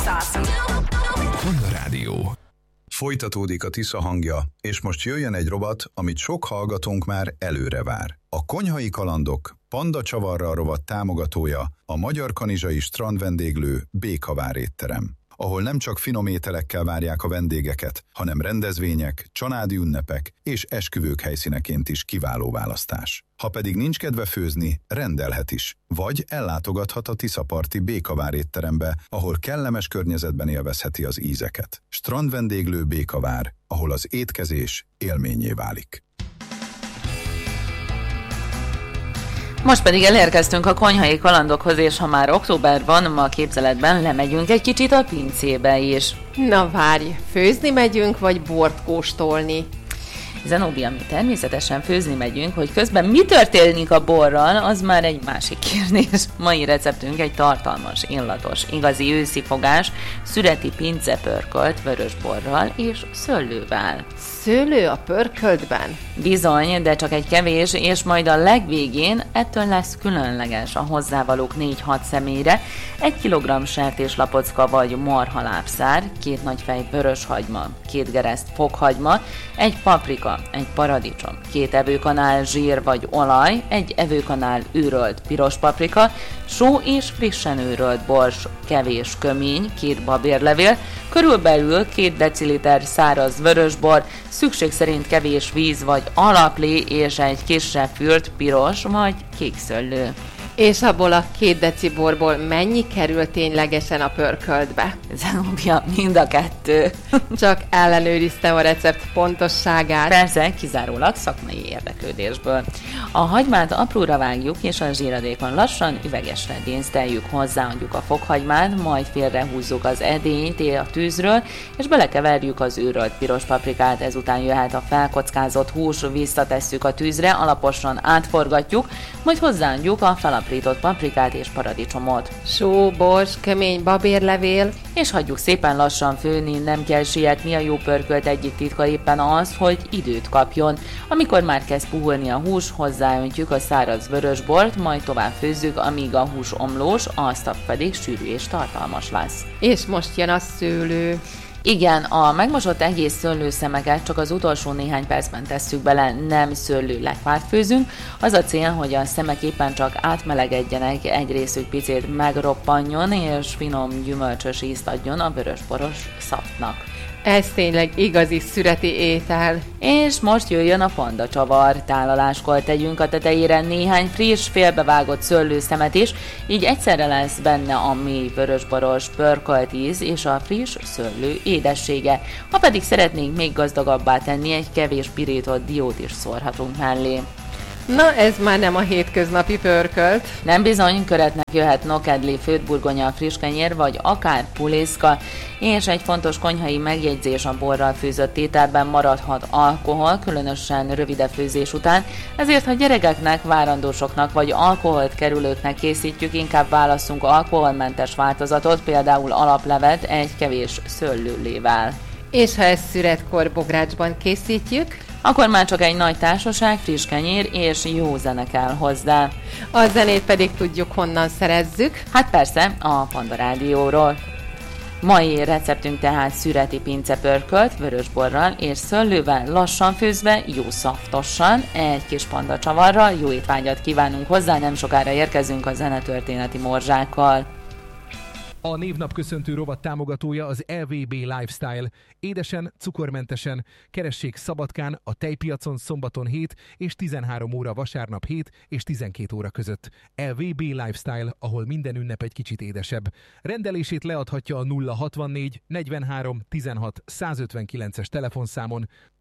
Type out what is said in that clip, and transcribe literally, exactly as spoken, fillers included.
Konyha Rádió. Folytatódik a Tisza hangja, és most jöjjön egy rovat, amit sok hallgatónk már előre vár. A Konyhai Kalandok Panda Csavarral rovat támogatója a Magyar Kanizsai strandvendéglő Békavár étterem, ahol nem csak finom ételekkel várják a vendégeket, hanem rendezvények, családi ünnepek és esküvők helyszíneként is kiváló választás. Ha pedig nincs kedve főzni, rendelhet is, vagy ellátogathat a Tiszaparti Békavár étterembe, ahol kellemes környezetben élvezheti az ízeket. Strandvendéglő Békavár, ahol az étkezés élménnyé válik. Most pedig elérkeztünk a Konyhai Kalandokhoz, és ha már október van, ma a képzeletben lemegyünk egy kicsit a pincébe is. Na várj, főzni megyünk, vagy bort kóstolni? Zenóbia, mi természetesen főzni megyünk, hogy közben mi történik a borral, az már egy másik kérdés. Mai receptünk egy tartalmas, illatos, igazi őszi fogás, szüreti pince pörkölt vörösborral és szőlővel. Szőlő a pörköltben? Bizony, de csak egy kevés, és majd a legvégén ettől lesz különleges a hozzávalók négy-hat személyre, egy kilogramm sertéslapocka vagy marhalábszár, két nagyfej vöröshagyma, két gereszt fokhagyma, egy paprika, egy paradicsom, két evőkanál zsír vagy olaj, egy evőkanál őrölt piros paprika, só és frissen őrölt bors, kevés kömény, két babérlevél, körülbelül két deciliter száraz vörösbor, szükség szerint kevés víz vagy alaplé és egy kisebb fürt piros vagy kék szőlő. És abból a két deci borból mennyi kerül ténylegesen a pörköltbe? Zenóbia, mind a kettő. Csak ellenőriztem a recept pontosságát. Persze, kizárólag szakmai érdeklődésből. A hagymát apróra vágjuk, és a zsíradékon lassan üvegesre díszteljük, hozzáadjuk a fokhagymát, majd félrehúzzuk az edényt a tűzről, és belekeverjük az őrölt piros paprikát, ezután jöhet a felkockázott hús, visszatesszük a tűzre, alaposan átforgatjuk, majd hozzáadjuk a felaprított paprikát és paradicsomot. Só, bors, kemény babérlevél. És hagyjuk szépen lassan főni, nem kell sietni, a jó pörkölt egyik titka éppen az, hogy időt kapjon. Amikor már kezd puhulni a hús, hozzáöntjük a száraz vörösbort, majd tovább főzzük, amíg a hús omlós, a szap pedig sűrű és tartalmas lesz. És most jön a szőlő. Igen, a megmosott egész szőlőszemeket csak az utolsó néhány percben tesszük bele, nem szőlő lekvárt főzünk. Az a cél, hogy a szemek éppen csak átmelegedjenek, egy részük picit megroppanjon, és finom gyümölcsös ízt adjon a vörösboros szapnak. Ez tényleg igazi szüreti étel. És most jöjjön a panda csavar. Tálaláskor tegyünk a tetejére néhány friss, félbevágott szőlőszemet is, így egyszerre lesz benne a mély vörösboros pörkölt íz és a friss szőlő édessége. Ha pedig szeretnénk még gazdagabbá tenni, egy kevés pirított diót is szórhatunk mellé. Na, ez már nem a hétköznapi pörkölt. Nem bizony, köretnek jöhet nokedli, főtt burgonya, friss kenyér, vagy akár puliszka, és egy fontos konyhai megjegyzés: a borral főzött ételben maradhat alkohol, különösen rövidebb főzés után, ezért ha gyerekeknek, várandósoknak vagy alkoholt kerülőknek készítjük, inkább válasszunk alkoholmentes változatot, például alaplevet egy kevés szőlőlével. És ha ezt szüretkor bográcsban készítjük, akkor már csak egy nagy társaság, friss kenyér és jó zene kell hozzá. A zenét pedig tudjuk, honnan szerezzük. Hát persze, a Panda Rádióról. Mai receptünk tehát szüreti pince pörkölt, vörösborral és szőlővel, lassan főzve, jó szaftosan, egy kis panda csavarral. Jó étvágyat kívánunk hozzá, nem sokára érkezünk a zenetörténeti morzsákkal. A névnap köszöntő rovat támogatója az el vé bé Lifestyle. Édesen, cukormentesen. Keressék Szabadkán, a tejpiacon szombaton hét és tizenhárom óra, vasárnap hét és tizenkét óra között. el vé bé Lifestyle, ahol minden ünnep egy kicsit édesebb. Rendelését leadhatja a nulla hatvannégy negyvenhárom tizenhat százötvenkilences telefonszámon,